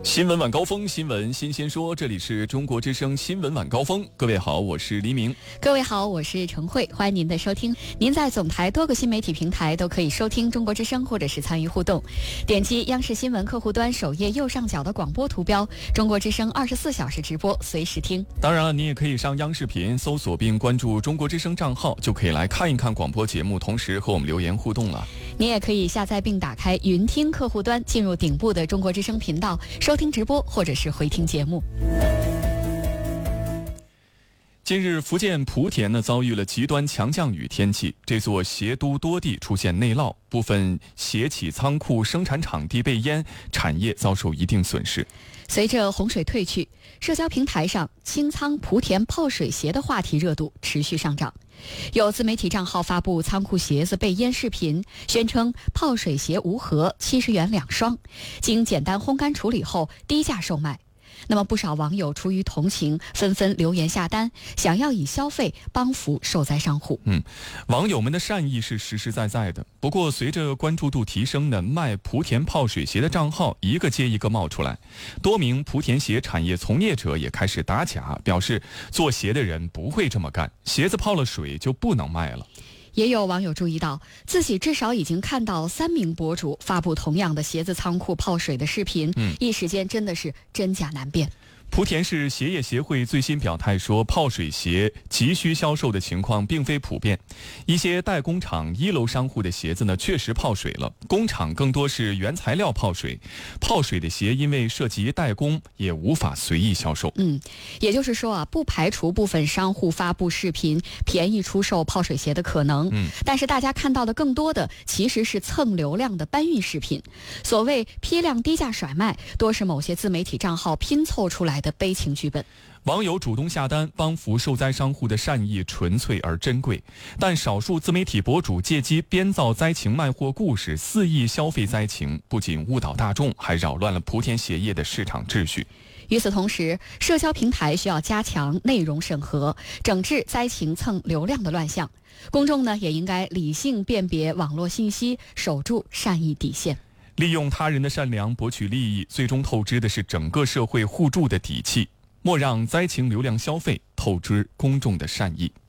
新闻晚高峰，新闻新鲜说，这里是中国之声新闻晚高峰。各位好，我是黎明。 各位好，我是陈慧，欢迎您的收听。您在总台多个新媒体平台都可以收听中国之声，或者是参与互动。点击央视新闻客户端首页右上角的广播图标，中国之声24小时直播，随时听。 当然了，你也可以上央视频搜索并关注中国之声账号，就可以来看一看广播节目，同时和我们留言互动了。 你也可以下载并打开云听客户端，进入顶部的中国之声频道，收听直播或者是回听节目。 近日，福建莆田遭遇了极端强降雨天气，这座鞋都多地出现内涝，部分鞋企仓库、生产场地被淹，产业遭受一定损失。 随着洪水退去，社交平台上清仓莆田泡水鞋的话题热度持续上涨。有自媒体账号发布仓库鞋子被淹视频，宣称泡水鞋无盒，70元2双，经简单烘干处理后低价售卖。那么不少网友出于同情，纷纷留言下单，想要以消费帮扶受灾商户。 网友们的善意是实实在在的。不过随着关注度提升呢，卖莆田泡水鞋的账号一个接一个冒出来，多名莆田鞋产业从业者也开始打假，表示做鞋的人不会这么干，鞋子泡了水就不能卖了。 也有网友注意到，自己至少已经看到3名博主发布同样的鞋子仓库泡水的视频，一时间真的是真假难辨。 莆田市鞋业协会最新表态说，泡水鞋急需销售的情况并非普遍，一些代工厂1楼商户的鞋子呢确实泡水了，工厂更多是原材料泡水，泡水的鞋因为涉及代工，也无法随意销售。 也就是说不排除部分商户发布视频便宜出售泡水鞋的可能，但是大家看到的更多的其实是蹭流量的搬运视频，所谓批量低价甩卖，多是某些自媒体账号拼凑出来的悲情剧本。 网友主动下单帮扶受灾商户的善意纯粹而珍贵，但少数自媒体博主借机编造灾情卖货故事，肆意消费灾情，不仅误导大众，还扰乱了莆田鞋业的市场秩序。 与此同时，社交平台需要加强内容审核，整治灾情蹭流量的乱象。公众呢也应该理性辨别网络信息，守住善意底线。 利用他人的善良博取利益，最终透支的是整个社会互助的底气。莫让灾情流量消费透支公众的善意。